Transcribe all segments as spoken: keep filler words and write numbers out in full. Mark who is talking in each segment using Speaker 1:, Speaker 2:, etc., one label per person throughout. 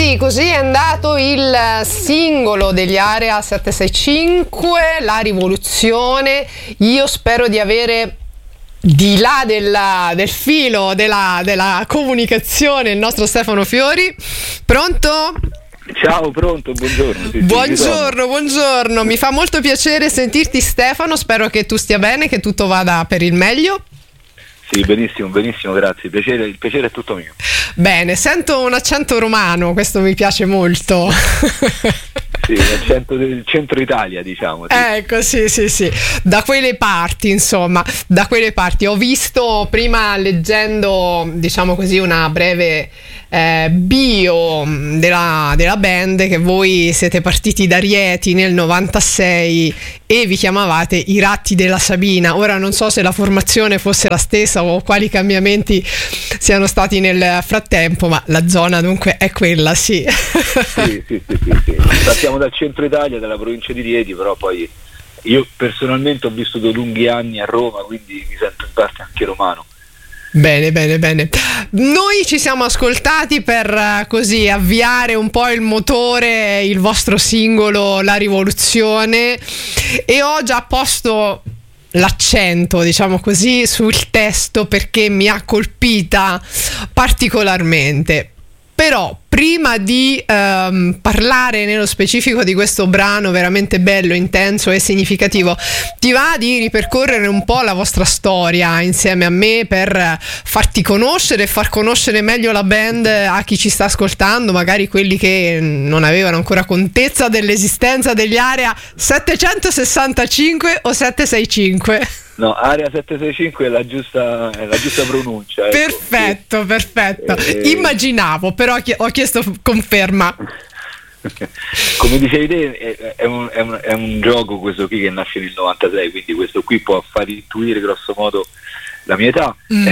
Speaker 1: sì, così è andato il singolo degli Area sette sei cinque, La Rivoluzione. Io spero di avere di là della, del filo della, della comunicazione il nostro Stefano Fiori. Pronto?
Speaker 2: Ciao, pronto, buongiorno. Sì,
Speaker 1: buongiorno, buongiorno. Mi fa molto piacere sentirti, Stefano. Spero che tu stia bene, che tutto vada per il meglio.
Speaker 2: Sì, benissimo, benissimo, grazie. Il piacere, il piacere è tutto mio.
Speaker 1: Bene, sento un accento romano, questo mi piace molto.
Speaker 2: Sì, l'accento del centro Italia, diciamo. Sì.
Speaker 1: Ecco, sì, sì, sì. Da quelle parti, insomma, da quelle parti. Ho visto prima, leggendo, diciamo così, una breve eh, bio della, della band, che voi siete partiti da Rieti nel novantasei e vi chiamavate i Ratti della Sabina. Ora non so se la formazione fosse la stessa o quali cambiamenti siano stati nel frattempo, ma la zona dunque è quella, sì.
Speaker 2: Sì, sì, sì, sì, sì. Partiamo dal centro Italia, dalla provincia di Rieti, però poi io personalmente ho vissuto lunghi anni a Roma, quindi mi sento in parte anche romano.
Speaker 1: Bene, bene, bene. Noi ci siamo ascoltati per così avviare un po' il motore, il vostro singolo La Rivoluzione, e ho già posto l'accento, diciamo così, sul testo perché mi ha colpita particolarmente. Però prima di ehm, parlare nello specifico di questo brano veramente bello, intenso e significativo, ti va di ripercorrere un po' la vostra storia insieme a me per farti conoscere e far conoscere meglio la band a chi ci sta ascoltando, magari quelli che non avevano ancora contezza dell'esistenza degli Area settecentosessantacinque o sette sei cinque?
Speaker 2: No, Area sette sei cinque è la giusta, è la giusta pronuncia. Ecco.
Speaker 1: Perfetto, perfetto.
Speaker 2: Eh,
Speaker 1: Immaginavo, però ho chiesto conferma.
Speaker 2: Come dicevi te, è un, è, un, è un gioco questo qui che nasce nel novantasei, quindi questo qui può far intuire grosso modo la mia età. Mm.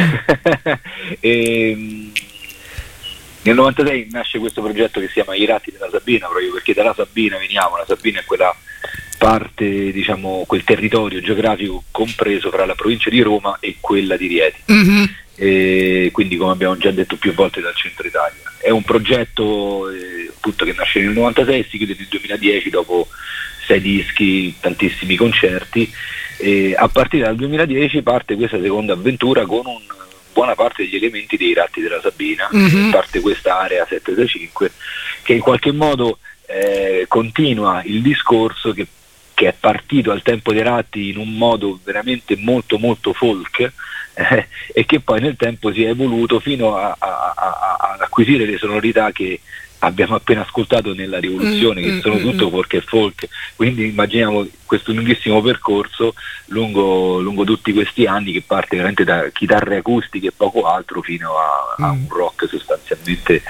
Speaker 2: e, nel novantasei nasce questo progetto che si chiama I Ratti della Sabina, proprio perché dalla Sabina veniamo. La Sabina è quella parte, diciamo, quel territorio geografico compreso fra la provincia di Roma e quella di Rieti. Mm-hmm. E quindi, come abbiamo già detto più volte, dal centro Italia. È un progetto eh, appunto che nasce nel novantasei, si chiude nel duemiladieci dopo sei dischi, tantissimi concerti, e a partire dal duemiladieci parte questa seconda avventura con un, buona parte degli elementi dei Ratti della Sabina. Mm-hmm. Parte questa Area sette sei cinque che in qualche modo eh, continua il discorso che che è partito al tempo dei Ratti in un modo veramente molto molto folk eh, e che poi nel tempo si è evoluto fino a, a, a, ad acquisire le sonorità che abbiamo appena ascoltato nella Rivoluzione, mm, che sono mm, tutto folk e folk. Quindi immaginiamo questo lunghissimo percorso lungo, lungo tutti questi anni, che parte veramente da chitarre acustiche e poco altro fino a, a un rock sostanzialmente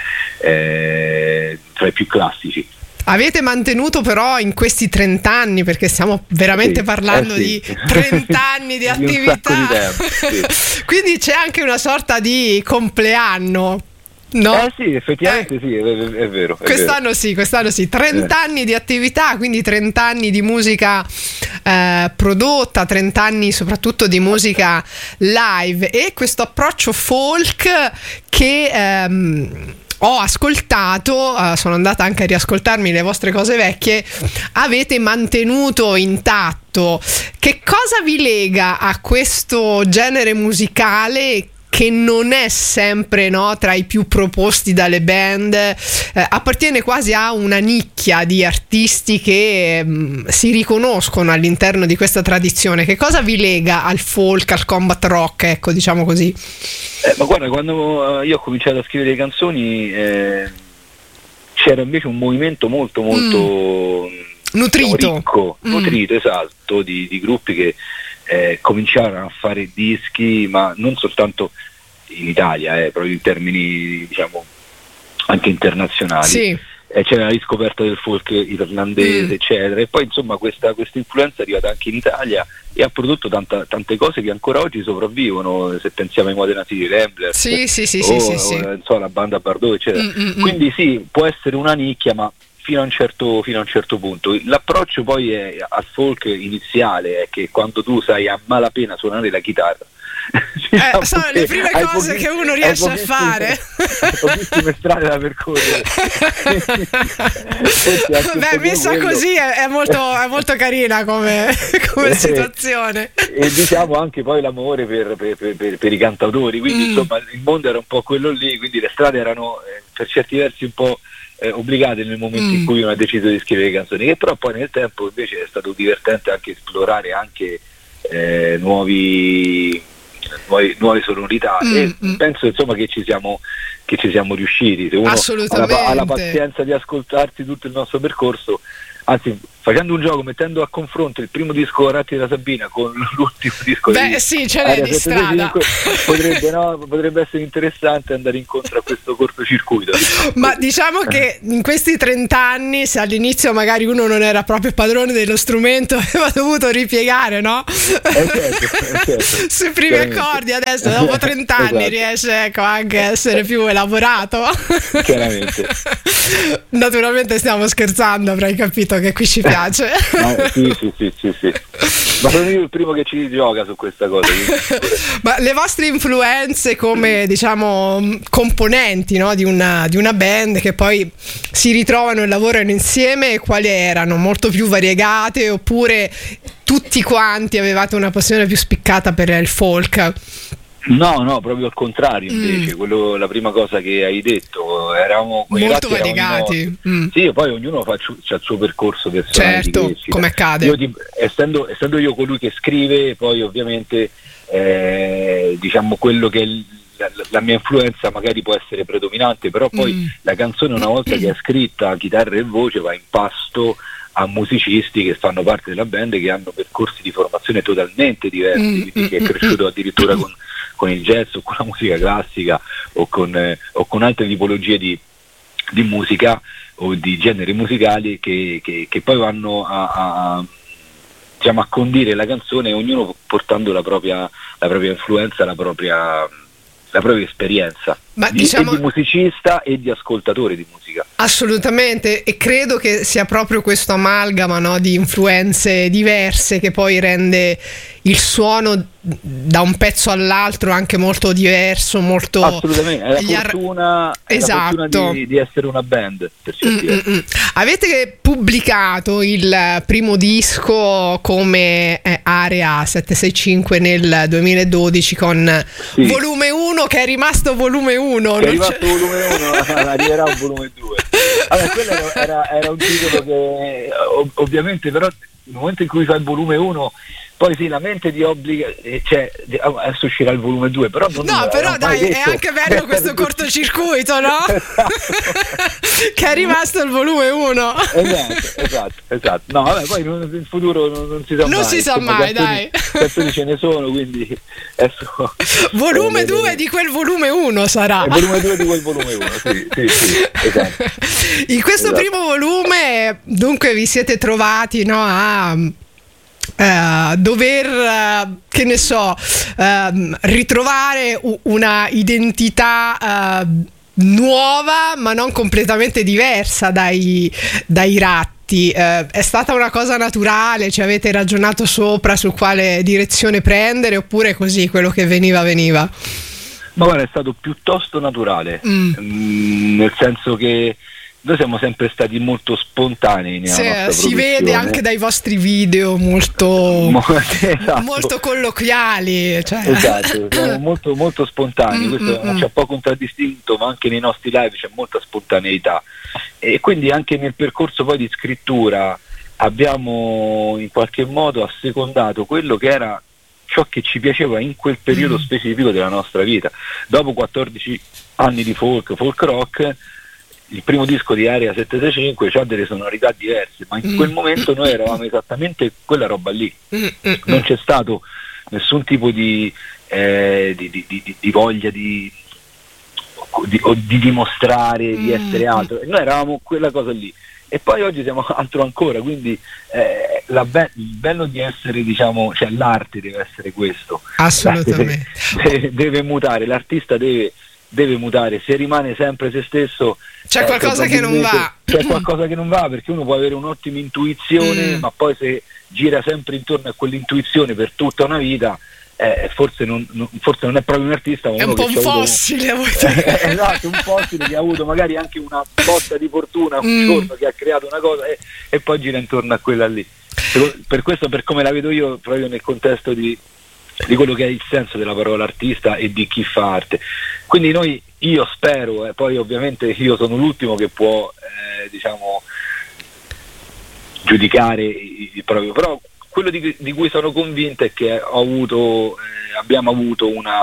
Speaker 2: eh, tra i più classici.
Speaker 1: Avete mantenuto però in questi trent'anni, perché stiamo veramente
Speaker 2: sì,
Speaker 1: parlando
Speaker 2: eh sì.
Speaker 1: di trent'anni di attività,
Speaker 2: di tempo, sì.
Speaker 1: Quindi c'è anche una sorta di compleanno, no?
Speaker 2: Eh sì, effettivamente eh, sì, è, è vero. È
Speaker 1: quest'anno
Speaker 2: vero.
Speaker 1: sì, quest'anno sì, trent'anni eh. di attività, quindi trent'anni di musica eh, prodotta, trent'anni soprattutto di musica live, e questo approccio folk che ehm, ho ascoltato, uh, sono andata anche a riascoltarmi le vostre cose vecchie, avete mantenuto intatto. Che cosa vi lega a questo genere musicale che non è sempre, no, tra i più proposti dalle band, eh, appartiene quasi a una nicchia di artisti che mh, si riconoscono all'interno di questa tradizione? Che cosa vi lega al folk, al combat rock, ecco, diciamo così?
Speaker 2: Eh, ma guarda, quando io ho cominciato a scrivere le canzoni eh, c'era invece un movimento molto molto mm. nutrito, diciamo, ricco, mm. nutrito, esatto, di, di gruppi che eh, cominciarono a fare dischi, ma non soltanto in Italia, eh, proprio in termini, diciamo, anche internazionali.
Speaker 1: Sì.
Speaker 2: Eh, c'era la riscoperta del folk irlandese, mm. eccetera, e poi insomma questa, questa influenza è arrivata anche in Italia e ha prodotto tanta, tante cose che ancora oggi sopravvivono, se pensiamo ai Modena City Ramblers,
Speaker 1: sì, sì, sì,
Speaker 2: o,
Speaker 1: sì, sì.
Speaker 2: o so, la banda Bardot, eccetera.
Speaker 1: Mm-mm.
Speaker 2: Quindi sì, può essere una nicchia, ma fino a un certo, fino a un certo punto. L'approccio poi è, al folk iniziale è che quando tu sai a malapena suonare la chitarra
Speaker 1: diciamo eh, sono le prime cose che uno riesce a fare.
Speaker 2: Pochissime strade da percorrere.
Speaker 1: Beh, messa quello. Così è, è, molto, è molto carina come, come situazione.
Speaker 2: E diciamo anche poi l'amore per, per, per, per, per i cantautori, quindi mm. insomma il mondo era un po' quello lì, quindi le strade erano eh, per certi versi un po' eh, obbligate nel momento mm. in cui uno ha deciso di scrivere canzoni, che però poi nel tempo invece è stato divertente anche esplorare anche eh, nuovi, nuovi nuove sonorità mm. e mm. penso insomma che ci siamo che ci siamo riusciti. Se uno ha la, ha la pazienza di ascoltarsi tutto il nostro percorso, anzi facendo un gioco, mettendo a confronto il primo disco Ratti della Sabina con l'ultimo disco
Speaker 1: Beh,
Speaker 2: di
Speaker 1: sì, ce n'è di strada.
Speaker 2: Potrebbe, no, potrebbe essere interessante andare incontro a questo cortocircuito.
Speaker 1: Ma diciamo che in questi trent'anni, se all'inizio magari uno non era proprio padrone dello strumento, aveva dovuto ripiegare, no?
Speaker 2: Eh certo, eh certo.
Speaker 1: Sui primi accordi, adesso dopo trent'anni esatto. riesce ecco, anche a essere più elaborato.
Speaker 2: Chiaramente.
Speaker 1: Naturalmente stiamo scherzando, avrai capito che qui ci piace.
Speaker 2: No, sì, sì, sì, sì, sì. Ma sono io il primo che ci gioca su questa cosa.
Speaker 1: Ma le vostre influenze come diciamo componenti, no, di, una, di una band che poi si ritrovano e lavorano insieme, quali erano? Molto più variegate oppure tutti quanti avevate una passione più spiccata per il folk?
Speaker 2: No, no, proprio al contrario invece, mm. quello, la prima cosa che hai detto, eravamo
Speaker 1: molto variegati.
Speaker 2: Ognuno, mm. Sì, poi ognuno fa c'ha il suo percorso personale.
Speaker 1: Certo, come accade.
Speaker 2: Io, essendo, essendo io colui che scrive, poi ovviamente eh, diciamo quello che è il, la, la mia influenza magari può essere predominante, però poi mm. la canzone una volta che è scritta, chitarra e voce, va in pasto a musicisti che fanno parte della band, che hanno percorsi di formazione totalmente diversi, mm. quindi che è cresciuto addirittura con con il jazz o con la musica classica o con, eh, o con altre tipologie di, di musica o di generi musicali che, che, che poi vanno a, a, diciamo, a condire la canzone, ognuno portando la propria, la propria influenza, la propria, la propria esperienza.
Speaker 1: Ma
Speaker 2: di,
Speaker 1: diciamo,
Speaker 2: e di musicista e di ascoltatore di musica.
Speaker 1: Assolutamente, e credo che sia proprio questo amalgama, no, di influenze diverse che poi rende il suono da un pezzo all'altro anche molto diverso, molto
Speaker 2: assolutamente, è la fortuna, è
Speaker 1: esatto.
Speaker 2: la fortuna di, di essere una band per certi.
Speaker 1: Avete pubblicato il primo disco come eh, Area settecentossessantacinque nel duemiladodici con sì. volume uno che è rimasto volume uno.
Speaker 2: Che è rimasto volume uno, arriverà un volume due. Allora, quello era, era, era un titolo che ov- ovviamente però nel momento in cui fa il volume uno poi sì, la mente ti obbliga, cioè adesso uscirà il volume due, però non
Speaker 1: no, però dai, detto. È anche bello questo cortocircuito, no? Che è rimasto il volume uno.
Speaker 2: Esatto, esatto, esatto. No, vabbè, poi in futuro non, non si sa
Speaker 1: non
Speaker 2: mai.
Speaker 1: Non si sa
Speaker 2: insomma,
Speaker 1: mai,
Speaker 2: canzoni,
Speaker 1: dai.
Speaker 2: Canzoni ce ne sono, quindi adesso
Speaker 1: volume due di quel volume uno sarà.
Speaker 2: Il volume due di quel volume uno, sì, sì, sì, esatto.
Speaker 1: In questo
Speaker 2: esatto.
Speaker 1: primo volume, dunque, vi siete trovati, no, a Uh, dover uh, che ne so uh, ritrovare u- una identità uh, nuova ma non completamente diversa dai, dai Ratti. Uh, è stata una cosa naturale? Ci avete ragionato sopra su quale direzione prendere oppure così quello che veniva veniva?
Speaker 2: Ma guarda, è stato piuttosto naturale, mm. Mm, nel senso che noi siamo sempre stati molto spontanei nella
Speaker 1: sì,
Speaker 2: nostra
Speaker 1: si vede anche dai vostri video molto,
Speaker 2: esatto.
Speaker 1: molto colloquiali, cioè.
Speaker 2: Esatto, siamo molto, molto spontanei, questo mm-hmm. c'è un po' contraddistinto, ma anche nei nostri live c'è molta spontaneità e quindi anche nel percorso poi di scrittura abbiamo in qualche modo assecondato quello che era ciò che ci piaceva in quel periodo mm. specifico della nostra vita. Dopo quattordici anni di folk, folk rock, il primo disco di Area settecentosessantacinque ha delle sonorità diverse, ma in quel momento noi eravamo esattamente quella roba lì. Non c'è stato nessun tipo di, eh, di, di, di, di voglia di, di, di dimostrare di essere altro. Noi eravamo quella cosa lì. E poi oggi siamo altro ancora, quindi eh, la be- il bello di essere, diciamo, cioè l'arte deve essere questo.
Speaker 1: Assolutamente.
Speaker 2: Deve, deve mutare, l'artista deve deve mutare, se rimane sempre se stesso
Speaker 1: c'è eh, qualcosa che non va
Speaker 2: c'è qualcosa che non va perché uno può avere un'ottima intuizione mm. ma poi se gira sempre intorno a quell'intuizione per tutta una vita eh, forse, non, non, forse non è proprio un artista, ma
Speaker 1: è
Speaker 2: uno
Speaker 1: un po'
Speaker 2: che
Speaker 1: un
Speaker 2: c'ha
Speaker 1: fossile
Speaker 2: avuto, esatto, un fossile che ha avuto magari anche una botta di fortuna un mm. giorno, che ha creato una cosa e, e poi gira intorno a quella lì. Per questo, per come la vedo io, proprio nel contesto di, di quello che è il senso della parola artista e di chi fa arte. Quindi noi, io spero, e eh, poi ovviamente io sono l'ultimo che può eh, diciamo giudicare il proprio, però quello di, di cui sono convinto è che ho avuto eh, abbiamo avuto una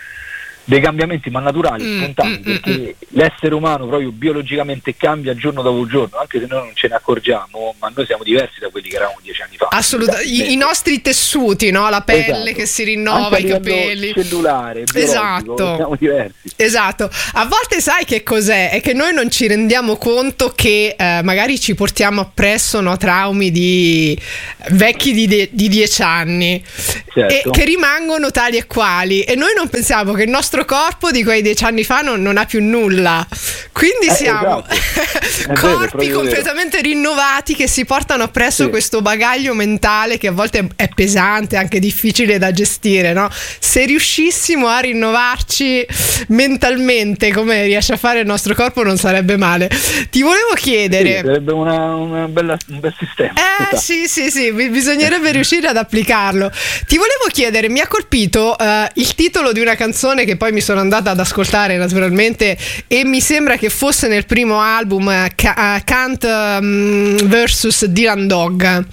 Speaker 2: dei cambiamenti, ma naturali,
Speaker 1: mm,
Speaker 2: spontanei,
Speaker 1: mm,
Speaker 2: perché
Speaker 1: mm.
Speaker 2: l'essere umano proprio biologicamente cambia giorno dopo giorno, anche se noi non ce ne accorgiamo, ma noi siamo diversi da quelli che eravamo dieci anni fa.
Speaker 1: Assolutamente, I, i nostri tessuti, no? La pelle
Speaker 2: esatto.
Speaker 1: che si rinnova, i capelli
Speaker 2: cellulare,
Speaker 1: esatto.
Speaker 2: Siamo diversi.
Speaker 1: Esatto. A volte sai che cos'è? È che noi non ci rendiamo conto che eh, magari ci portiamo appresso, no, traumi di vecchi di, de- di dieci anni,
Speaker 2: certo.
Speaker 1: e che rimangono tali e quali, e noi non pensiamo che il nostro corpo di quei dieci anni fa non, non ha più nulla, quindi
Speaker 2: eh,
Speaker 1: siamo
Speaker 2: esatto.
Speaker 1: corpi
Speaker 2: vero,
Speaker 1: completamente
Speaker 2: vero.
Speaker 1: rinnovati che si portano appresso
Speaker 2: sì.
Speaker 1: questo bagaglio mentale che a volte è pesante, anche difficile da gestire, no? Se riuscissimo a rinnovarci mentalmente come riesce a fare il nostro corpo, non sarebbe male. Ti volevo chiedere,
Speaker 2: sì, sarebbe una, una bella, un bel sistema.
Speaker 1: eh esatto. sì sì sì bisognerebbe riuscire ad applicarlo. Ti volevo chiedere, mi ha colpito uh, il titolo di una canzone che poi mi sono andata ad ascoltare naturalmente, e mi sembra che fosse nel primo album uh, Kant um, versus Dylan Dog.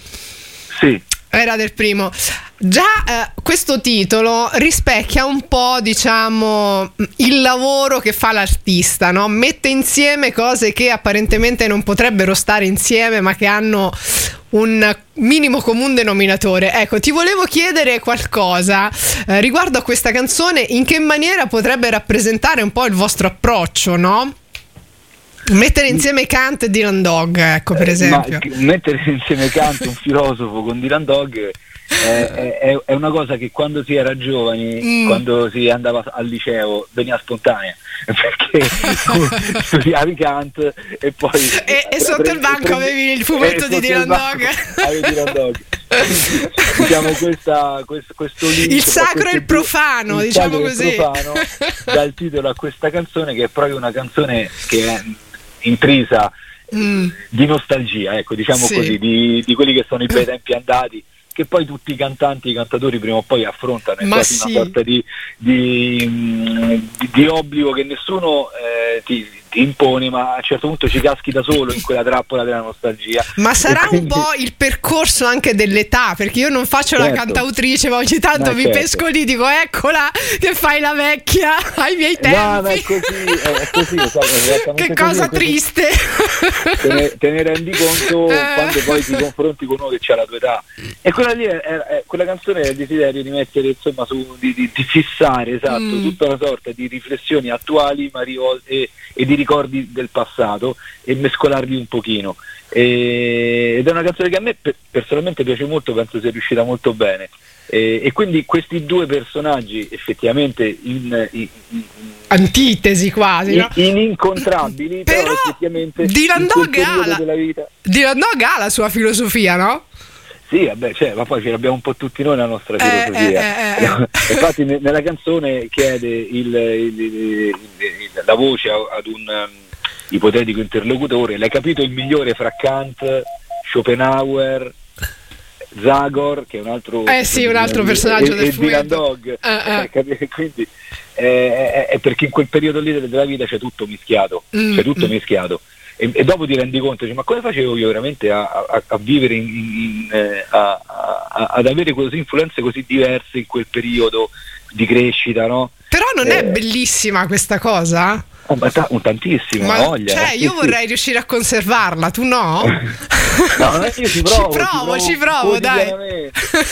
Speaker 2: Sì.
Speaker 1: Era del primo. Già eh, questo titolo rispecchia un po', diciamo, il lavoro che fa l'artista, no? Mette insieme cose che apparentemente non potrebbero stare insieme, ma che hanno un minimo comune denominatore. Ecco, ti volevo chiedere qualcosa eh, riguardo a questa canzone, in che maniera potrebbe rappresentare un po' il vostro approccio, no? Mettere insieme Kant e Dylan Dog, ecco, per esempio.
Speaker 2: Ma mettere insieme Kant, un filosofo, con Dylan Dog è, è, è una cosa che quando si era giovani, mm. quando si andava al liceo, veniva spontanea, perché studiavi Kant e poi
Speaker 1: e, e sotto pre- il banco pre- avevi il fumetto di Dylan Dog.
Speaker 2: Avevi Dylan Dog. Diciamo questa, questo, questo link,
Speaker 1: il sacro e il profano,
Speaker 2: due, il
Speaker 1: diciamo
Speaker 2: sacro
Speaker 1: così,
Speaker 2: il profano, dà il titolo a questa canzone, che è proprio una canzone che è intrisa mm. di nostalgia, ecco, diciamo sì. così, di, di quelli che sono i bei tempi andati, che poi tutti i cantanti, i cantatori prima o poi affrontano, è
Speaker 1: Ma
Speaker 2: quasi
Speaker 1: sì.
Speaker 2: una sorta di, di, di, di obbligo che nessuno eh, ti, ti impone, ma a un certo punto ci caschi da solo in quella trappola della nostalgia.
Speaker 1: Ma sarà
Speaker 2: quindi...
Speaker 1: un po' il percorso anche dell'età, perché io non faccio
Speaker 2: certo.
Speaker 1: la cantautrice, ma ogni tanto
Speaker 2: ma
Speaker 1: mi
Speaker 2: certo.
Speaker 1: pesco lì, dico eccola che fai la vecchia ai miei tempi.
Speaker 2: No, ma è così, è così, so,
Speaker 1: che cosa
Speaker 2: così,
Speaker 1: triste.
Speaker 2: Te ne, te ne rendi conto eh. quando poi ti confronti con uno che ha la tua età, e quella lì è, è, è quella canzone è il desiderio di mettere, insomma, su, di, di, di fissare, esatto, mm. tutta una sorta di riflessioni attuali, ma rivol- e, e di ricordi del passato, e mescolarli un pochino, e, ed è una canzone che a me pe- personalmente piace molto, penso sia riuscita molto bene, e, e quindi questi due personaggi effettivamente in, in, in
Speaker 1: antitesi quasi,
Speaker 2: in,
Speaker 1: no?
Speaker 2: inincontrabili, però, però effettivamente
Speaker 1: Dylan Dog
Speaker 2: ha
Speaker 1: la,
Speaker 2: della vita.
Speaker 1: Dylan Dog ha la sua filosofia, no?
Speaker 2: Sì, vabbè, cioè, ma poi ce l'abbiamo un po' tutti noi la nostra filosofia.
Speaker 1: Eh, eh, eh, eh.
Speaker 2: Infatti ne, nella canzone chiede il, il, il, il, la voce ad un um, ipotetico interlocutore: l'hai capito il migliore fra Kant, Schopenhauer, Zagor, che è un altro,
Speaker 1: eh sì, un altro personaggio
Speaker 2: e,
Speaker 1: del
Speaker 2: e
Speaker 1: fumetto.
Speaker 2: Dylan Dog,
Speaker 1: eh, eh.
Speaker 2: quindi eh, è, è perché in quel periodo lì della vita c'è tutto mischiato, mm, c'è tutto mm. mischiato. E, e dopo ti rendi conto, cioè, ma come facevo io veramente a, a, a vivere in, in, in, a, a, ad avere così influenze così diverse in quel periodo di crescita, no?
Speaker 1: Però non
Speaker 2: eh,
Speaker 1: è bellissima questa cosa?
Speaker 2: Oh, ma ta- un tantissimo,
Speaker 1: ma,
Speaker 2: voglia.
Speaker 1: Cioè, io
Speaker 2: sì,
Speaker 1: vorrei
Speaker 2: sì.
Speaker 1: riuscire a conservarla, tu no?
Speaker 2: No, io ci provo,
Speaker 1: ci provo, ci provo,
Speaker 2: ci provo dai.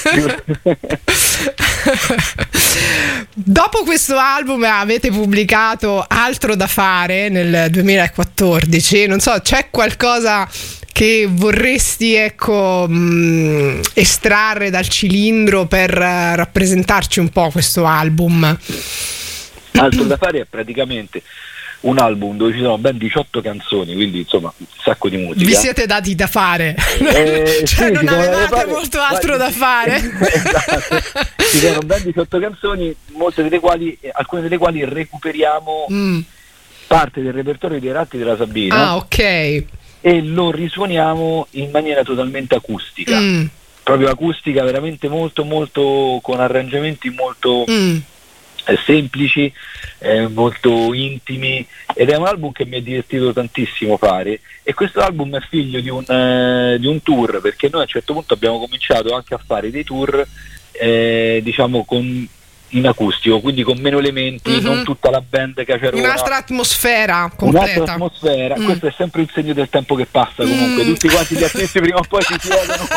Speaker 1: Dopo questo album avete pubblicato Altro da fare nel duemilaquattordici, non so, c'è qualcosa che vorresti, ecco, mh, estrarre dal cilindro per uh, rappresentarci un po' questo album?
Speaker 2: Altro da fare è praticamente un album dove ci sono ben diciotto canzoni, quindi insomma un sacco di musica.
Speaker 1: Vi siete dati da fare,
Speaker 2: eh,
Speaker 1: cioè
Speaker 2: sì,
Speaker 1: non avevate
Speaker 2: fare,
Speaker 1: molto altro
Speaker 2: ma,
Speaker 1: da fare.
Speaker 2: Esatto. Ci sono ben diciotto canzoni, molte delle quali, alcune delle quali recuperiamo mm. parte del repertorio dei Ratti della Sabina.
Speaker 1: Ah, ok.
Speaker 2: E lo risuoniamo in maniera totalmente acustica, mm. proprio acustica, veramente molto molto, con arrangiamenti molto mm. eh, semplici, eh, molto intimi, ed è un album che mi è divertito tantissimo fare. E questo album è figlio di un, eh, di un tour, perché noi a un certo punto abbiamo cominciato anche a fare dei tour eh, diciamo con in acustico, quindi con meno elementi, mm-hmm. non tutta la band caciarona,
Speaker 1: un'altra atmosfera completa.
Speaker 2: Un'altra atmosfera, mm. questo è sempre il segno del tempo che passa, comunque mm. tutti quanti gli artisti prima o poi si siedono.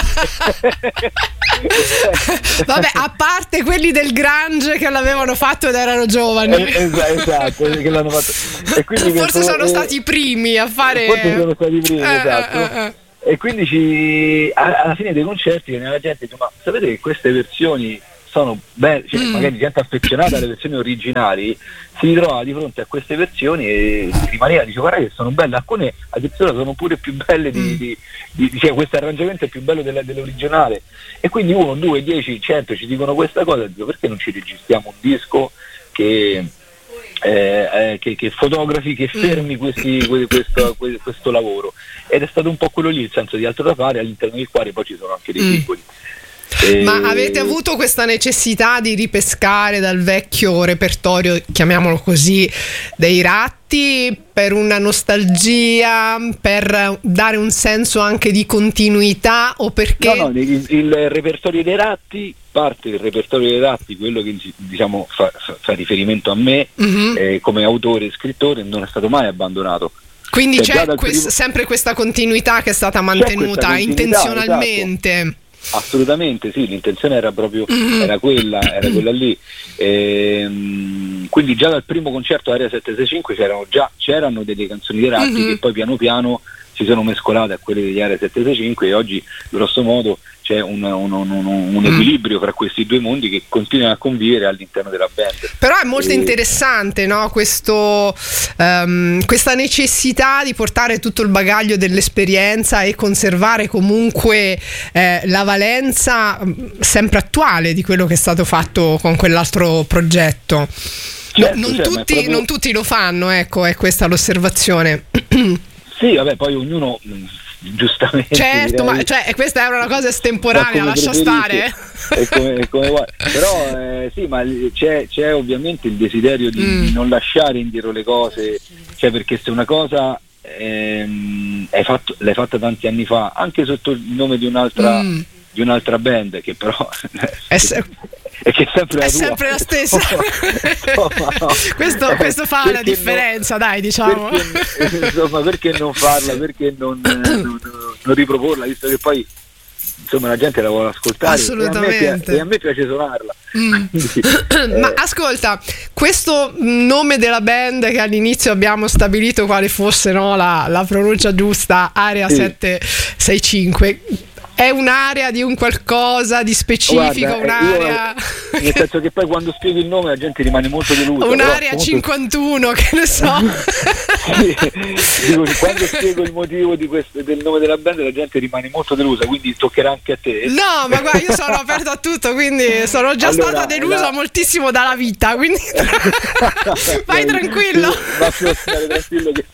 Speaker 1: Vabbè, a parte quelli del grunge che l'avevano fatto ed erano giovani.
Speaker 2: Eh, esatto, che l'hanno fatto. E quindi
Speaker 1: forse
Speaker 2: questo,
Speaker 1: sono
Speaker 2: eh,
Speaker 1: stati i primi a fare.
Speaker 2: Forse sono stati i primi,
Speaker 1: eh,
Speaker 2: esatto.
Speaker 1: Eh, eh.
Speaker 2: E quindi ci, alla fine dei concerti la gente dice: ma sapete che queste versioni sono belle, cioè, mm. magari gente affezionata alle versioni originali si ritrova di fronte a queste versioni e rimaneva, dice: guarda che sono belle, alcune addirittura sono pure più belle di, mm. di, di, di cioè questo arrangiamento è più bello della, dell'originale. E quindi uno, due, dieci, cento ci dicono questa cosa, dico: perché non ci registriamo un disco che Eh, eh, che, che fotografi, che fermi questi, questo, questo lavoro? Ed è stato un po' quello lì, il senso di altro da fare, all'interno del quale poi ci sono anche dei singoli.
Speaker 1: Mm. Ma avete avuto questa necessità di ripescare dal vecchio repertorio, chiamiamolo così, dei Ratti, per una nostalgia, per dare un senso anche di continuità, o perché?
Speaker 2: No, no, il, il repertorio dei Ratti, parte del repertorio dei Ratti, quello che diciamo fa, fa, fa riferimento a me, mm-hmm. eh, come autore e scrittore, non è stato mai abbandonato.
Speaker 1: Quindi cioè, c'è quest- primo... sempre questa continuità che è stata mantenuta continuità, intenzionalmente.
Speaker 2: Esatto. Assolutamente sì, l'intenzione era proprio mm. era quella, era quella lì. Ehm, quindi già dal primo concerto Area sette sei cinque c'erano già c'erano delle canzoni di Ratti mm-hmm. che poi piano piano si sono mescolate a quelle degli Area sette sei cinque, e oggi grosso modo c'è un, un, un, un equilibrio fra questi due mondi che continuano a convivere all'interno della band.
Speaker 1: Però è molto e... interessante, no? Questo, um, questa necessità di portare tutto il bagaglio dell'esperienza e conservare comunque eh, la valenza sempre attuale di quello che è stato fatto con quell'altro progetto.
Speaker 2: Certo,
Speaker 1: non,
Speaker 2: cioè,
Speaker 1: tutti,
Speaker 2: proprio...
Speaker 1: non tutti lo fanno, ecco, è questa l'osservazione.
Speaker 2: Sì, vabbè, poi ognuno giustamente,
Speaker 1: certo,
Speaker 2: direi,
Speaker 1: ma cioè, questa è una cosa estemporanea, lascia stare,
Speaker 2: è come, è come vuoi. Però eh, sì, ma c'è, c'è ovviamente il desiderio di, mm. di non lasciare indietro le cose, cioè, perché se una cosa ehm, è fatto, l'hai fatta tanti anni fa, anche sotto il nome di un'altra mm. di un'altra band, che però
Speaker 1: è, se-
Speaker 2: è che è sempre la,
Speaker 1: è
Speaker 2: tua.
Speaker 1: sempre la stessa. Insomma, no. questo, questo fa perché la differenza, non, dai, diciamo.
Speaker 2: Perché, insomma, perché non farla, perché non, non, non riproporla, visto che poi insomma la gente la vuole ascoltare.
Speaker 1: Assolutamente.
Speaker 2: E a me, e a me piace suonarla.
Speaker 1: Mm. Quindi, ma eh. ascolta, questo nome della band che all'inizio abbiamo stabilito quale fosse, no, la, la pronuncia giusta, Area sì. sette sei cinque, è un'area di un qualcosa di specifico? Guarda, un'area
Speaker 2: io, nel senso che poi quando spieghi il nome la gente rimane molto delusa.
Speaker 1: Un'area
Speaker 2: comunque...
Speaker 1: cinquantuno, che ne so.
Speaker 2: Sì, dico, quando spiego il motivo di questo, del nome della band, la gente rimane molto delusa, quindi toccherà anche a te.
Speaker 1: No, ma guarda, io sono aperto a tutto, quindi sono già allora, stata delusa la... moltissimo dalla vita, quindi vai tranquillo.
Speaker 2: Va più a stare tranquillo che...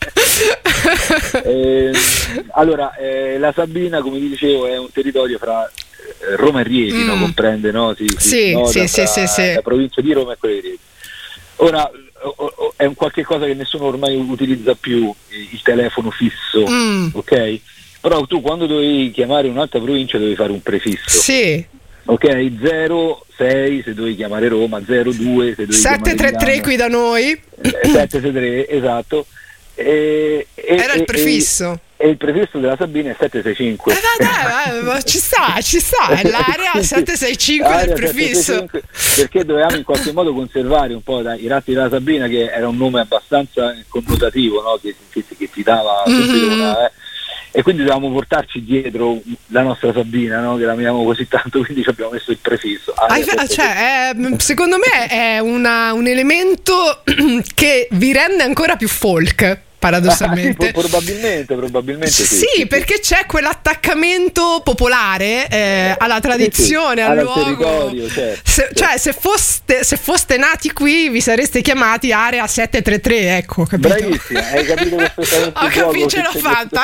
Speaker 2: eh, allora, eh, la Sabina, come vi dicevo, è un territorio fra Roma e Rieti, mm. no? Comprende, no? Si, si
Speaker 1: sì, sì, sì, sì, sì.
Speaker 2: La provincia di Roma e quella di Rieti. Ora o, o, è un qualche cosa che nessuno ormai utilizza più, il telefono fisso, mm. ok? Però tu quando dovevi chiamare un'altra provincia dovevi fare un prefisso.
Speaker 1: Sì.
Speaker 2: Ok, zero sei se dovevi chiamare Roma, zero due se dovevi
Speaker 1: sette tre tre qui da noi.
Speaker 2: Eh, sette tre tre, esatto. E,
Speaker 1: Era
Speaker 2: e,
Speaker 1: il prefisso.
Speaker 2: E, e il prefisso della Sabina è sette sei cinque.
Speaker 1: Eh, dai, dai, ci sta, ci sta, è l'area sette sei cinque del prefisso. sette sei cinque,
Speaker 2: perché dovevamo in qualche modo conservare un po' dai, i Ratti della Sabina, che era un nome abbastanza connotativo, no? che, che, che ti dava mm-hmm. una, eh. e quindi dovevamo portarci dietro la nostra Sabina, no? Che l'amiamo così tanto, quindi ci abbiamo messo il prefisso.
Speaker 1: Hai, cioè, è, secondo me è una, un elemento che vi rende ancora più folk, paradossalmente.
Speaker 2: Ah, sì, probabilmente, probabilmente sì,
Speaker 1: sì, sì, perché c'è quell'attaccamento popolare eh, alla tradizione, sì, sì, al luogo. Certo, se, certo. Cioè, se foste, se foste nati qui, vi sareste chiamati Area sette tre tre, ecco, capito?
Speaker 2: Bravissima, hai capito perfettamente.
Speaker 1: Ho capito, ce l'ho fatta.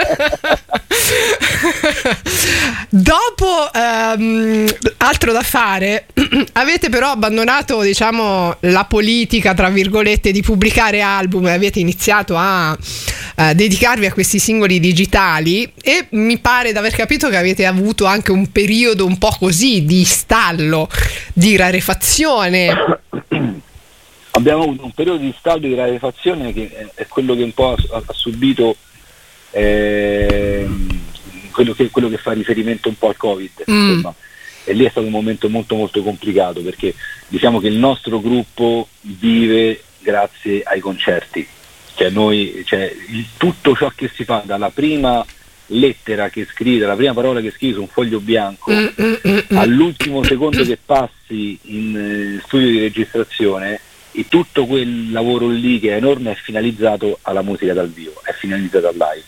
Speaker 1: Dopo ehm, altro da fare, avete però abbandonato, diciamo, la politica, tra virgolette, di pubblicare album e avete iniziato a uh, dedicarvi a questi singoli digitali, e mi pare di aver capito che avete avuto anche un periodo un po' così di stallo, di rarefazione.
Speaker 2: Abbiamo avuto un periodo di stallo, di rarefazione, che è quello che un po' ha, ha subito eh, quello, che, quello che fa riferimento un po' al Covid, mm. insomma. E lì è stato un momento molto molto complicato, perché diciamo che il nostro gruppo vive grazie ai concerti. Cioè noi, cioè, il, tutto ciò che si fa, dalla prima lettera che scrivi, dalla prima parola che scrivi su un foglio bianco, mm, mm, mm, all'ultimo secondo che passi in eh, studio di registrazione, e tutto quel lavoro lì che è enorme è finalizzato alla musica dal vivo, è finalizzato al live.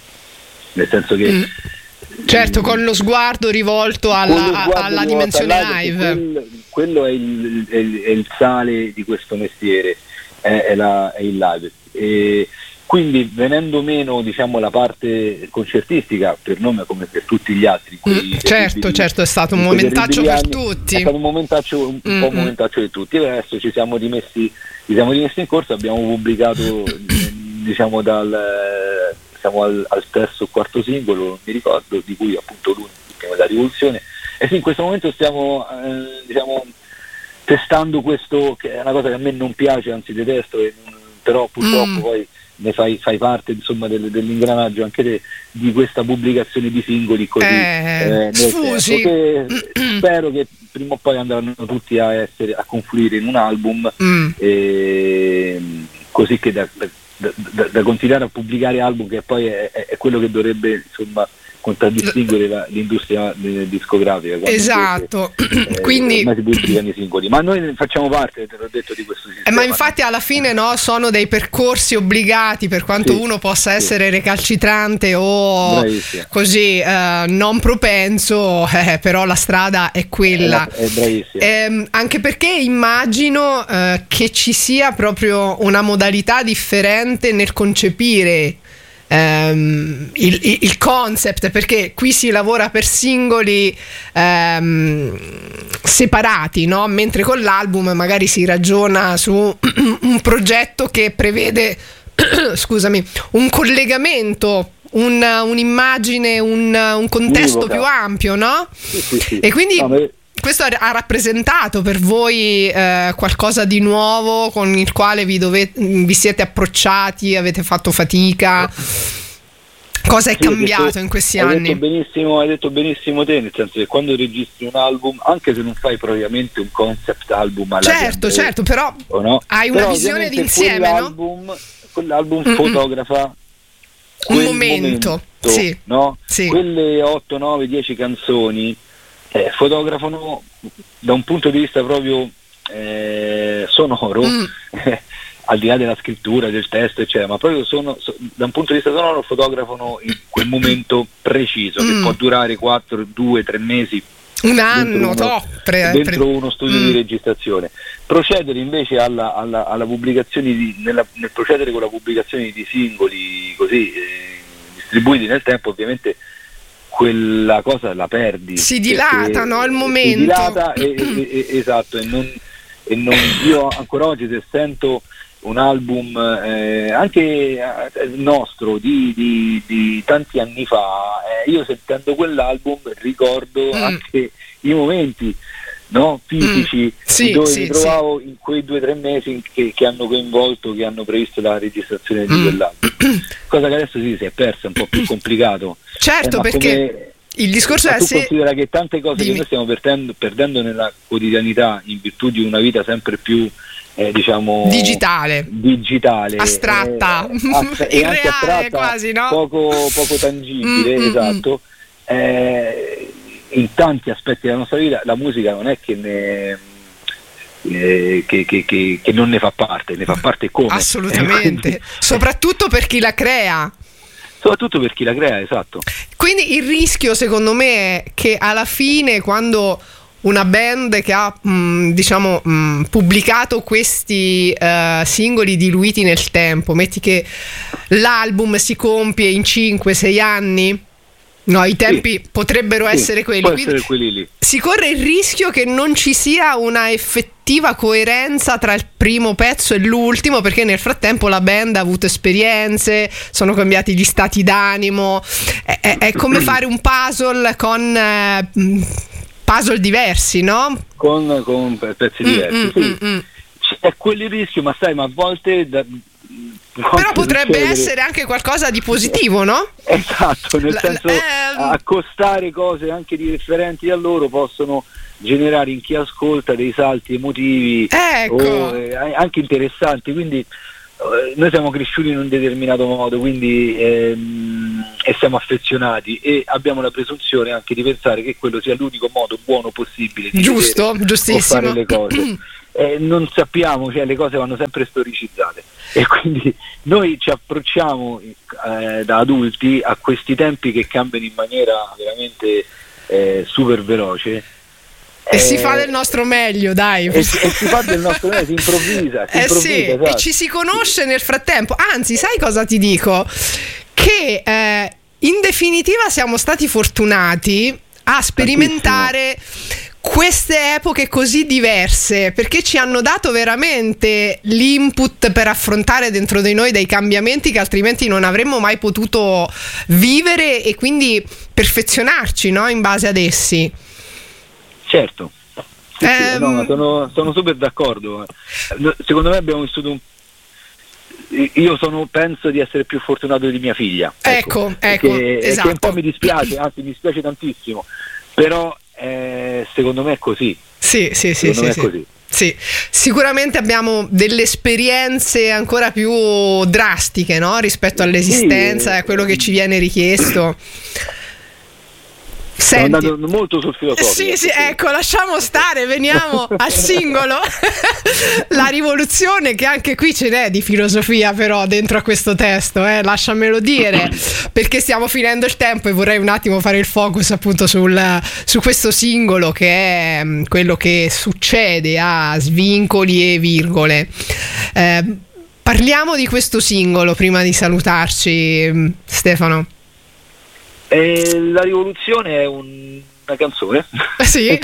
Speaker 2: Nel senso che... Mm.
Speaker 1: Certo, con lo sguardo rivolto alla, sguardo alla rivolto dimensione live. live.
Speaker 2: Quello, quello è, il, è, il, è il sale di questo mestiere, è, è, la, è il live. E quindi venendo meno, diciamo, la parte concertistica per noi come per tutti gli altri,
Speaker 1: mm, certo certo è stato un momentaccio per
Speaker 2: anni,
Speaker 1: tutti,
Speaker 2: è stato un momentaccio un, un po' un momentaccio di tutti, e adesso ci siamo rimessi ci siamo rimessi in corso, abbiamo pubblicato diciamo dal siamo al, al terzo o quarto singolo, non mi ricordo, di cui appunto l'ultimo, la rivoluzione, e sì, in questo momento stiamo eh, diciamo testando questo, che è una cosa che a me non piace, anzi detesto, e non, però purtroppo mm. poi ne fai, fai parte, insomma, del, dell'ingranaggio anche de, di questa pubblicazione di singoli così
Speaker 1: eh, eh, sfusi.
Speaker 2: Che spero che prima o poi andranno tutti a essere a confluire in un album, mm. e, così che da, da, da, da continuare a pubblicare album, che poi è, è, è quello che dovrebbe, insomma, contraddistinguere la, l'industria discografica.
Speaker 1: Esatto.
Speaker 2: Invece, eh,
Speaker 1: quindi
Speaker 2: ormai si pubblicano i singoli, ma noi facciamo parte, te l'ho detto, di questo sistema.
Speaker 1: Eh, ma infatti alla fine, no, sono dei percorsi obbligati, per quanto
Speaker 2: sì,
Speaker 1: uno possa
Speaker 2: sì.
Speaker 1: essere recalcitrante o
Speaker 2: bravissima.
Speaker 1: così eh, non propenso, eh, però la strada è quella.
Speaker 2: È, è bravissima.
Speaker 1: Eh, anche perché immagino eh, che ci sia proprio una modalità differente nel concepire Um, il, il, il concept, perché qui si lavora per singoli um, separati, no? Mentre con l'album magari si ragiona su un progetto che prevede scusami, un collegamento, un, un'immagine, un, un contesto più ampio, no?
Speaker 2: Sì, sì, sì.
Speaker 1: E quindi
Speaker 2: no, ma...
Speaker 1: questo ha rappresentato per voi eh, qualcosa di nuovo con il quale vi, dovete, vi siete approcciati, avete fatto fatica? Cosa è sì, cambiato detto, in questi
Speaker 2: hai
Speaker 1: anni?
Speaker 2: Detto benissimo, hai detto benissimo te, nel senso che quando registri un album, anche se non fai propriamente un concept album alla
Speaker 1: certo,
Speaker 2: Andrea,
Speaker 1: certo, però
Speaker 2: no?
Speaker 1: hai una però visione d'insieme,
Speaker 2: quell'album, no? Quell'album
Speaker 1: Mm-mm.
Speaker 2: fotografa
Speaker 1: un momento,
Speaker 2: momento,
Speaker 1: sì,
Speaker 2: no?
Speaker 1: Sì.
Speaker 2: Quelle otto, nove, dieci canzoni Eh, fotografano da un punto di vista proprio eh, sonoro, mm. eh, al di là della scrittura, del testo, eccetera, ma proprio sono, so, da un punto di vista sonoro fotografano in quel momento preciso, mm. che può durare quattro, due, tre mesi,
Speaker 1: un anno,
Speaker 2: uno,
Speaker 1: to, pre,
Speaker 2: dentro
Speaker 1: pre,
Speaker 2: uno studio mm. di registrazione. Procedere invece alla, alla, alla pubblicazione di, nella, nel procedere con la pubblicazione di singoli così eh, distribuiti nel tempo, ovviamente quella cosa la perdi,
Speaker 1: si dilata, no, il momento
Speaker 2: si dilata e, e, e, esatto, e non, e non io ancora oggi, se sento un album eh, anche eh, nostro di, di, di tanti anni fa, eh, io sentendo quell'album ricordo mm. anche i momenti, no, fisici, mm. sì, dove sì, mi trovavo sì. in quei due o tre mesi che, che hanno coinvolto, che hanno previsto la registrazione di mm. quell'album, cosa che adesso sì, si è persa, è un po' più complicato.
Speaker 1: Certo,
Speaker 2: eh,
Speaker 1: perché
Speaker 2: come,
Speaker 1: il discorso
Speaker 2: ma
Speaker 1: è
Speaker 2: tu
Speaker 1: se
Speaker 2: considera che tante cose Dimmi. che noi stiamo perdendo, perdendo nella quotidianità in virtù di una vita sempre più eh, diciamo
Speaker 1: digitale,
Speaker 2: digitale
Speaker 1: astratta,
Speaker 2: eh, astra- e anche astratta,
Speaker 1: quasi, no?
Speaker 2: poco, poco tangibile,
Speaker 1: mm,
Speaker 2: esatto. Eh, in tanti aspetti della nostra vita la musica non è che ne eh, che, che, che, che non ne fa parte, ne fa parte come
Speaker 1: assolutamente,
Speaker 2: quindi,
Speaker 1: soprattutto per chi la crea.
Speaker 2: Soprattutto per chi la crea, esatto.
Speaker 1: Quindi il rischio secondo me è che alla fine, quando una band che ha mh, diciamo mh, pubblicato questi uh, singoli diluiti nel tempo, metti che l'album si compie in cinque sei anni, no, i tempi sì. potrebbero sì, essere quelli,
Speaker 2: può essere quelli lì.
Speaker 1: Si corre il rischio che non ci sia una effettiva coerenza tra il primo pezzo e l'ultimo, perché nel frattempo la band ha avuto esperienze, sono cambiati gli stati d'animo, è, è, è come fare un puzzle con eh, puzzle diversi, no?
Speaker 2: Con, con pezzi diversi, mm, sì. Mm, mm. C'è quel rischio, ma sai, ma a volte da,
Speaker 1: però potrebbe succedere? Essere anche qualcosa di positivo, no?
Speaker 2: Esatto, nel
Speaker 1: L-
Speaker 2: senso
Speaker 1: ehm...
Speaker 2: accostare cose anche differenti da loro possono generare in chi ascolta dei salti emotivi,
Speaker 1: ecco.
Speaker 2: o, eh, anche interessanti, quindi eh, noi siamo cresciuti in un determinato modo, quindi ehm, e siamo affezionati e abbiamo la presunzione anche di pensare che quello sia l'unico modo buono possibile di
Speaker 1: giusto, giustissimo,
Speaker 2: fare le cose. Eh, non sappiamo, cioè le cose vanno sempre storicizzate e quindi noi ci approcciamo eh, da adulti a questi tempi che cambiano in maniera veramente eh, super veloce
Speaker 1: e
Speaker 2: eh,
Speaker 1: si fa del nostro meglio, dai,
Speaker 2: e, e si fa del nostro meglio, si improvvisa, si
Speaker 1: eh
Speaker 2: improvvisa
Speaker 1: sì,
Speaker 2: esatto.
Speaker 1: E ci si conosce nel frattempo, anzi sai cosa ti dico? Che eh, in definitiva siamo stati fortunati a sperimentare tantissimo queste epoche così diverse, perché ci hanno dato veramente l'input per affrontare dentro di noi dei cambiamenti che altrimenti non avremmo mai potuto vivere e quindi perfezionarci, no? In base ad essi.
Speaker 2: Certo, sì,
Speaker 1: eh,
Speaker 2: sì, no, sono, sono super d'accordo. Secondo me abbiamo vissuto un io sono penso di essere più fortunato di mia figlia,
Speaker 1: ecco, ecco, ecco
Speaker 2: che,
Speaker 1: esatto.
Speaker 2: che un po' mi dispiace, anzi mi dispiace tantissimo, però Eh, secondo me è così.
Speaker 1: Sì, sì, sì,
Speaker 2: secondo
Speaker 1: sì,
Speaker 2: me
Speaker 1: sì.
Speaker 2: è così.
Speaker 1: Sì, sicuramente abbiamo delle esperienze ancora più drastiche, no? Rispetto all'esistenza e sì, a quello che ci viene richiesto. Senti,
Speaker 2: sono andato molto sul filosofico.
Speaker 1: Sì, sì, ecco, lasciamo stare, veniamo al singolo. La rivoluzione, che anche qui ce n'è di filosofia però dentro a questo testo, eh, lasciamelo dire, perché stiamo finendo il tempo e vorrei un attimo fare il focus appunto sul, su questo singolo, che è quello che succede a Svincoli e Virgole. Eh, parliamo di questo singolo prima di salutarci, Stefano.
Speaker 2: Eh, la rivoluzione è un, una canzone.
Speaker 1: Sì.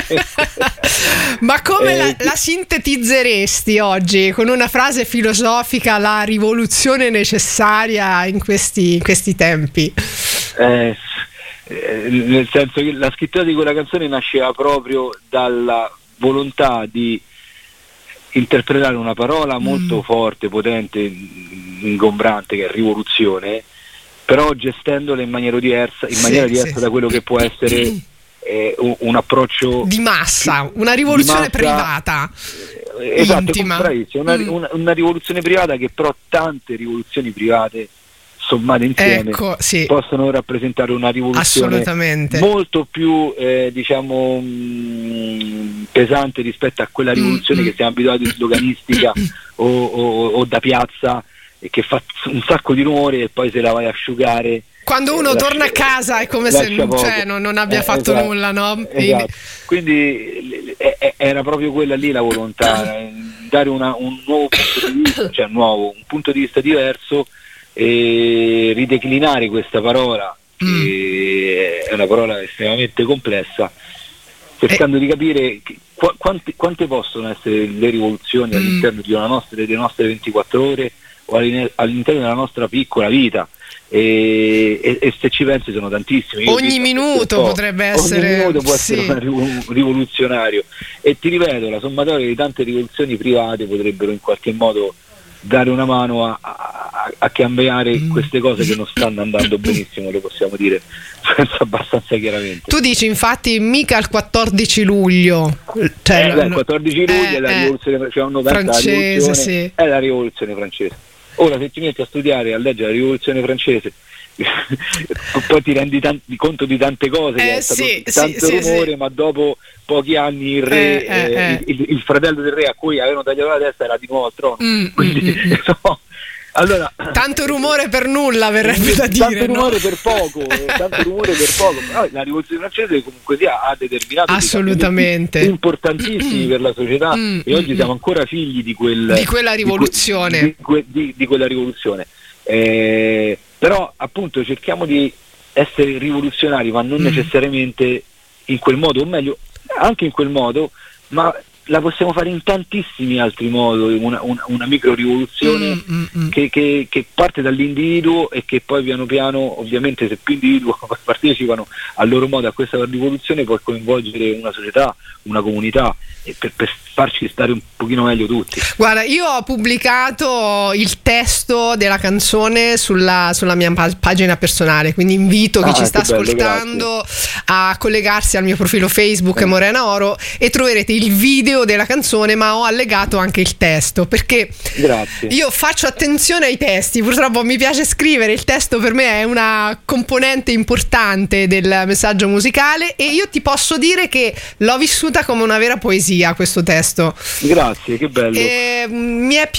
Speaker 1: Ma come eh, la, la sintetizzeresti oggi con una frase filosofica, la rivoluzione necessaria in questi, in questi tempi?
Speaker 2: Eh, eh, nel senso che la scrittura di quella canzone nasceva proprio dalla volontà di interpretare una parola molto mm. forte, potente, ingombrante, che è rivoluzione, però gestendola in maniera diversa, in maniera sì, diversa sì. da quello che può essere eh, un, un approccio
Speaker 1: di massa, una rivoluzione massa, privata,
Speaker 2: eh, esatto,
Speaker 1: intima.
Speaker 2: Una, mm. una, una rivoluzione privata che però tante rivoluzioni private sommate insieme
Speaker 1: ecco, sì.
Speaker 2: possono rappresentare una rivoluzione molto più eh, diciamo mh, pesante rispetto a quella rivoluzione mm. che siamo abituati sloganistica o, o, o da piazza, e che fa un sacco di rumore e poi se la vai a asciugare
Speaker 1: quando uno lascia, torna a casa è come se cioè, non, non abbia eh, fatto
Speaker 2: esatto,
Speaker 1: nulla, no?
Speaker 2: Esatto. Quindi eh, era proprio quella lì la volontà, dare una, un nuovo punto di vista, cioè nuovo, un punto di vista diverso e rideclinare questa parola che mm. è una parola estremamente complessa, cercando eh. di capire che, qu- quante, quante possono essere le rivoluzioni mm. all'interno di una nostra, delle nostre ventiquattro ore o all'interno della nostra piccola vita, e, e, e se ci pensi sono tantissimi. Io
Speaker 1: ogni minuto potrebbe essere
Speaker 2: ogni minuto può
Speaker 1: sì.
Speaker 2: essere un rivoluzionario, e ti ripeto, la sommatoria di tante rivoluzioni private potrebbero in qualche modo dare una mano a, a, a cambiare mm. queste cose che non stanno andando benissimo, lo possiamo dire abbastanza chiaramente.
Speaker 1: Tu dici infatti mica il quattordici luglio, cioè,
Speaker 2: eh, beh, il quattordici luglio
Speaker 1: eh,
Speaker 2: è la
Speaker 1: eh,
Speaker 2: rivoluzione, cioè francese, la rivoluzione, sì. È la rivoluzione francese. Ora se ti metti a studiare e a leggere la rivoluzione francese poi ti rendi tanti, conto di tante cose,
Speaker 1: eh,
Speaker 2: è stato
Speaker 1: sì,
Speaker 2: tanto
Speaker 1: sì,
Speaker 2: rumore,
Speaker 1: sì.
Speaker 2: ma dopo pochi anni il re,
Speaker 1: eh, eh,
Speaker 2: eh, il, il fratello del re a cui avevano tagliato la testa era di nuovo al trono, mm, quindi mm, no. Allora,
Speaker 1: tanto rumore per nulla, verrebbe da dire,
Speaker 2: tanto
Speaker 1: no?
Speaker 2: rumore per poco, tanto rumore per poco. Però la rivoluzione francese comunque sia ha determinato
Speaker 1: assolutamente
Speaker 2: importantissimi per la società mm, e oggi mm, siamo ancora figli di, quel,
Speaker 1: di quella rivoluzione.
Speaker 2: Di, que, di, di, di quella rivoluzione. Eh, però appunto cerchiamo di essere rivoluzionari, ma non mm. necessariamente in quel modo, o meglio, anche in quel modo, ma la possiamo fare in tantissimi altri modi, una, una, una micro rivoluzione mm, mm, mm. Che, che, che parte dall'individuo e che poi piano piano, ovviamente se più individui partecipano a loro modo a questa rivoluzione, può coinvolgere una società, una comunità, e per, per farci stare un pochino meglio tutti.
Speaker 1: Guarda, io ho pubblicato il testo della canzone sulla, sulla mia pagina personale, quindi invito chi ah, ci sta bello, ascoltando grazie. A collegarsi al mio profilo Facebook eh. Morena Oro e troverete il video della canzone, ma ho allegato anche il testo perché
Speaker 2: grazie.
Speaker 1: Io faccio attenzione ai testi, purtroppo mi piace scrivere, il testo per me è una componente importante del messaggio musicale e io ti posso dire che l'ho vissuta come una vera poesia questo testo.
Speaker 2: Grazie, che bello.
Speaker 1: E, mi è